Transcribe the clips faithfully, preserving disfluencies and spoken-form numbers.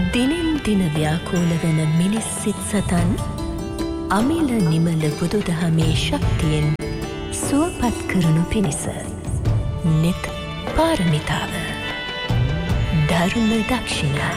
දිනෙන් දින ව්‍යාකූල වන මිනිස් සිත් සතන් අමිල නිමල බුදුදහමේ ශක්තියෙන් සුවපත් කරනු පිණිස නිත් පාරමිතාව ධර්ම දක්ෂිණා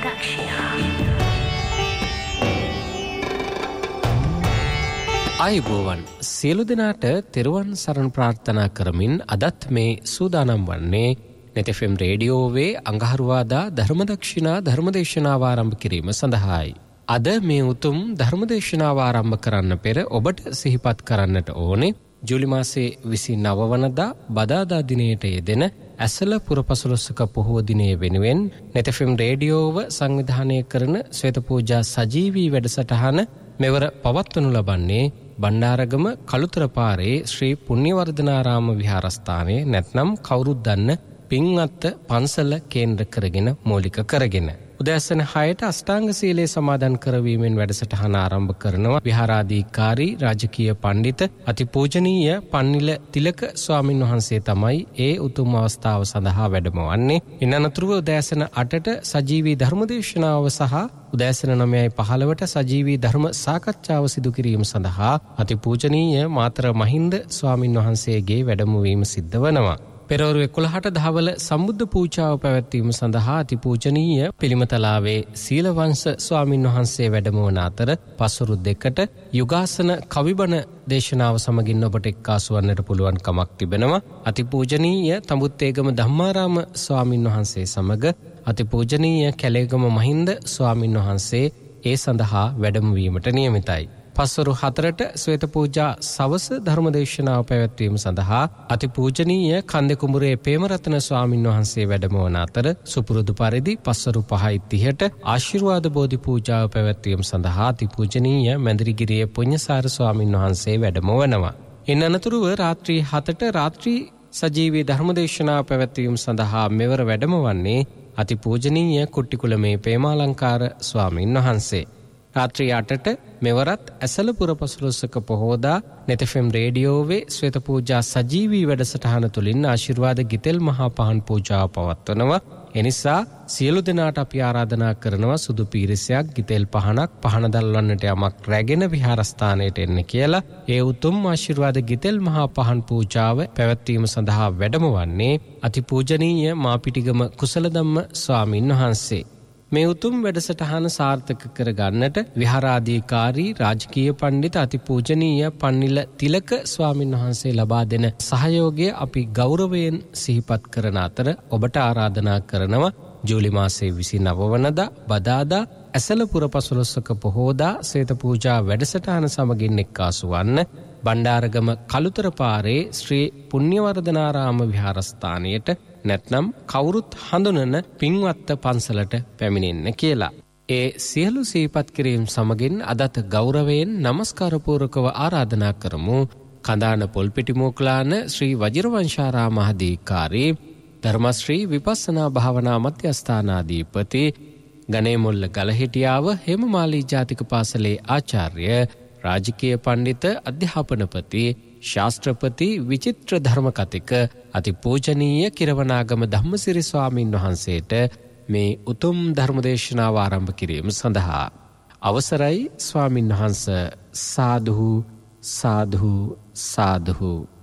ආයුබෝවන් සියලු දෙනාට තෙරුවන් සරණ ප්‍රාර්ථනා කරමින් අදත් මේ සූදානම් වන්නේ නෙත් එෆ් එම් රේඩියෝවේ අඟහරුවාදා ධර්මදක්ෂිණා ධර්මදේශනාව ආරම්භ කිරීම සඳහායි. අද මේ උතුම් ධර්මදේශනාව ආරම්භ කරන්න පෙර ඔබට සිහිපත් කරන්නට ඕනේ ජූලි මාසේ විසිනව වනදා බදාදා දිනයට යෙදෙන ඇසළ පුරපසළොස්වක පොහෝ දිනය වෙනුවෙන් නෙත් එෆ් එම් රේඩියෝව සංවිධානය කරන ශ්වේත පූජා සජීවී වැඩසටහන මෙවර පවත්වනු ලබන්නේ බණ්ඩාරගම කළුතර පාරේ ශ්‍රී පුණ්‍යවර්ධනාරාම විහාරස්ථානයේ නැත්නම් කවුරුත් දන්න පින්වත්ත පන්සල කේන්ද්‍ර කරගෙන මූලික කරගෙන උදෑසන හයට අෂ්ටාංග සීලය සමාදන් කරවීමෙන් වැඩසටහන ආරම්භ කරනවා විහාරාධිකාරී රාජකීය පඬිත අතිපූජනීය පන්නිල තිලක ස්වාමින් වහන්සේ තමයි ඒ උතුම් අවස්ථාව සඳහා වැඩම වන්නේ. ඉන් අනතුරුව උදෑසන අටට සජීවී ධර්මදේශනාව සහ උදෑසන නවයයි පහළොවට සජීවී ධර්ම සාකච්ඡාව සිදු කිරීම සඳහා අතිපූජනීය මාතර මහින්ද ස්වාමින් වහන්සේගේ වැඩමවීම සිද්ධ වෙනවා. පෙරවරු එකොළහට දහවල සම්බුද්ධ පූජාව පැවැත්වීම සඳහා අතිපූජනීය පිළිමතලාවේ සීලවංශ ස්වාමින් වහන්සේ වැඩමවන අතර පස්වරු දෙකට යුගාසන කවිබණ දේශනාව සමගින් ඔබට එක්කාසු වන්නට පුළුවන් කමක් තිබෙනවා. අතිපූජනීය තඹුත්තේගම ධම්මාරාම ස්වාමින් වහන්සේ සමග අතිපූජනීය කැලේගම මහින්ද ස්වාමින් වහන්සේ ඒ සඳහා වැඩමවීමට නියමිතයි. පස්වරු හතරට ශ්වේත පූජා සවස ධර්මදේශනාව පැවැත්වීම සඳහා අතිපූජනීය කන්දෙකුඹුරේ පේමරතන ස්වාමින් වහන්සේ වැඩමවන අතර සුපුරුදු පරිදි පස්වරු පහයි තිහට ආශිර්වාද බෝධි පූජාව පැවැත්වීම සඳහා අතිපූජනීය මැදිරිගිරිය පුඤ්ඤසාර ස්වාමින් වහන්සේ වැඩමවනවා. ඉන් අනතුරුව රාත්‍රී හතට රාත්‍රී සජීවී ධර්මදේශනාව පැවැත්වීම සඳහා මෙවර වැඩමවන්නේ අතිපූජනීය කුට්ටිකුලමේ පේමාලංකාර ස්වාමින් වහන්සේ. රාත්‍රී අටට මෙවරත් ඇසළ පුරපසළොස්වක පොහෝදා නෙත් එෆ් එම් රේඩියෝවේ ශ්වේත පූජා සජීවී වැඩසටහන තුළින් ආශිර්වාද ගිතෙල් මහා පහන් පූජාව පවත්වනවා. එනිසා සියලු දෙනාට අපි ආරාධනා කරනවා සුදු පීරිසයක් ගිතෙල් පහනක් පහන දල්වන්නට යමක් රැගෙන විහාරස්ථානයට එන්න කියලා. ඒ උතුම් ආශිර්වාද ගිතෙල් මහා පහන් පූජාව පැවැත්වීම සඳහා වැඩම වන්නේ අතිපූජනීය මාපිටිගම කුසලධම්ම ස්වාමින් වහන්සේ. මේ උතුම් වැඩසටහන සාර්ථක කර ගන්නට විහාරාධිකාරී රාජකීය පඬිත අතිපූජනීය පන්නිල තිලක ස්වාමින් වහන්සේ ලබා දෙන සහයෝගය අපි ගෞරවයෙන් සිහිපත් කරන අතර ඔබට ආරාධනා කරනවා ජූලි මාසේ විසිනව වනදා බදාදා ඇසළ පුරපසළොස්වක පොහෝදා ශ්වේත පූජා වැඩසටහන සමගින් එක්කාසු වන්න බණ්ඩාරගම කළුතර පාරේ ශ්‍රී පුණ්‍යවර්ධනාරාම විහාරස්ථානයට නැත්නම් කවුරුත් හඳුනන පින්වත්ත පන්සලට පැමිණෙන්න කියලා. ඒ සියලු සිහිපත් කිරීම සමගින් අදත් ගෞරවයෙන් නමස්කාර පූර්වකව ආරාධනා කරමු කඳාන පොල්පිටි මෝකලාන ශ්‍රී වජිරවංශාරාම අධිකාරී ධර්මශ්‍රී විපස්සනා භාවනා මධ්‍යස්ථානාධිපති ගණේමුල්ල ගලහිටියාව හේමමාලී ජාතික පාසලේ ආචාර්ය රාජකීය පඬිත අධ්‍යාපනපති ශාස්ත්‍රපති විචිත්‍ර ධර්ම කතික අතිපූජනීය කිරවනාගම ධම්මසිරි ස්වාමින් වහන්සේට මේ උතුම් ධර්මදේශනාව ආරම්භ කිරීම සඳහා අවසරයි ස්වාමින් වහන්ස. සාදු සාදු සාදු.